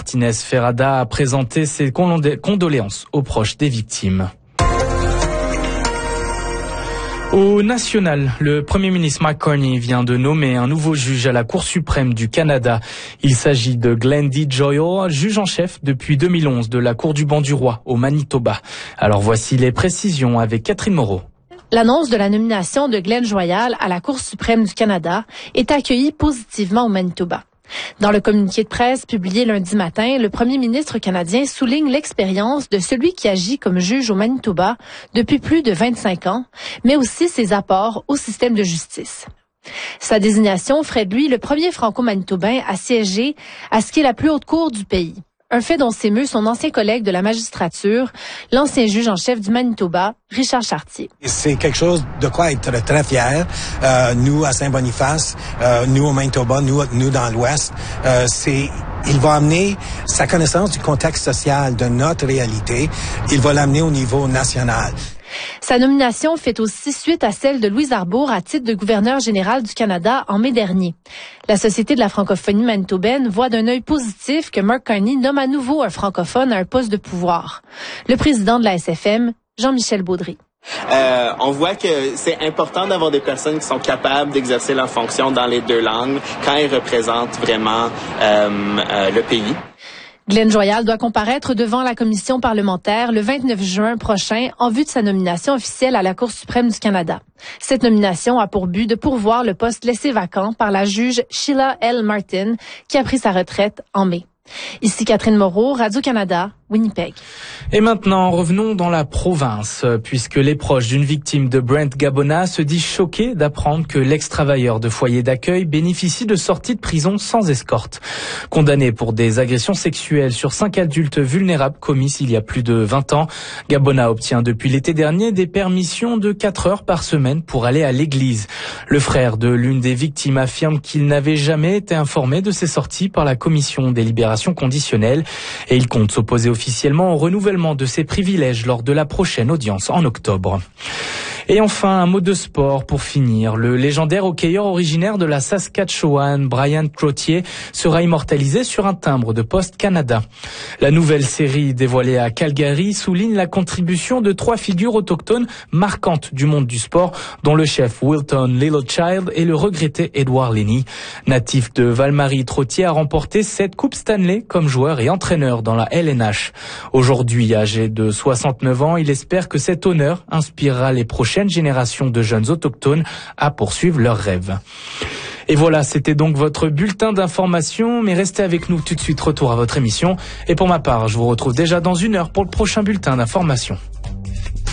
Martinez Ferrada a présenté ses condoléances aux proches des victimes. Au national, le Premier ministre Mark Carney vient de nommer un nouveau juge à la Cour suprême du Canada. Il s'agit de Glenn DeGioia, juge en chef depuis 2011 de la Cour du banc du roi au Manitoba. Alors voici les précisions avec Catherine Moreau. L'annonce de la nomination de Glenn Joyal à la Cour suprême du Canada est accueillie positivement au Manitoba. Dans le communiqué de presse publié lundi matin, le premier ministre canadien souligne l'expérience de celui qui agit comme juge au Manitoba depuis plus de 25 ans, mais aussi ses apports au système de justice. Sa désignation ferait de lui le premier franco-manitobain à siéger à ce qui est la plus haute cour du pays. Un fait dont s'émeut son ancien collègue de la magistrature, l'ancien juge en chef du Manitoba, Richard Chartier. C'est quelque chose de quoi être très fier. Nous, à Saint-Boniface, nous au Manitoba, nous dans l'Ouest, il va amener sa connaissance du contexte social de notre réalité. Il va l'amener au niveau national. Sa nomination fait aussi suite à celle de Louise Arbour à titre de gouverneur général du Canada en mai dernier. La Société de la francophonie manitobaine voit d'un œil positif que Mark Carney nomme à nouveau un francophone à un poste de pouvoir. Le président de la SFM, Jean-Michel Baudry. On voit que c'est important d'avoir des personnes qui sont capables d'exercer leur fonction dans les deux langues quand elles représentent vraiment le pays. Glenn Joyal doit comparaître devant la commission parlementaire le 29 juin prochain en vue de sa nomination officielle à la Cour suprême du Canada. Cette nomination a pour but de pourvoir le poste laissé vacant par la juge Sheila L. Martin, qui a pris sa retraite en mai. Ici Catherine Moreau, Radio-Canada, Winnipeg. Et maintenant, revenons dans la province, puisque les proches d'une victime de Brent Gabona se disent choqués d'apprendre que l'ex-travailleur de foyer d'accueil bénéficie de sorties de prison sans escorte. Condamné pour des agressions sexuelles sur 5 adultes vulnérables commises il y a plus de 20 ans, Gabona obtient depuis l'été dernier des permissions de 4 heures par semaine pour aller à l'église. Le frère de l'une des victimes affirme qu'il n'avait jamais été informé de ces sorties par la commission des libérations conditionnelles et il compte s'opposer officiellement au renouvellement de ses privilèges lors de la prochaine audience en octobre. Et enfin, un mot de sport pour finir. Le légendaire hockeyeur originaire de la Saskatchewan, Brian Trottier, sera immortalisé sur un timbre de Poste Canada. La nouvelle série dévoilée à Calgary souligne la contribution de 3 figures autochtones marquantes du monde du sport, dont le chef Wilton Littlechild et le regretté Edward Linney. Natif de Val-Marie, Trottier a remporté 7 Coupes Stanley comme joueur et entraîneur dans la LNH. Aujourd'hui, âgé de 69 ans, il espère que cet honneur inspirera les prochaines générations de jeunes autochtones à poursuivre leurs rêves. Et voilà, c'était donc votre bulletin d'information, mais restez avec nous tout de suite, retour à votre émission. Et pour ma part, je vous retrouve déjà dans 1 heure pour le prochain bulletin d'information.